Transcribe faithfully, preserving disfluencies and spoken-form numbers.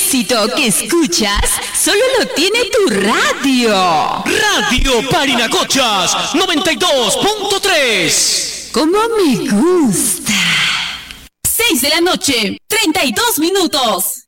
éxito que escuchas solo lo tiene tu radio. Radio Parinacochas noventa y dos punto tres. Como me gusta. seis de la noche, treinta y dos minutos.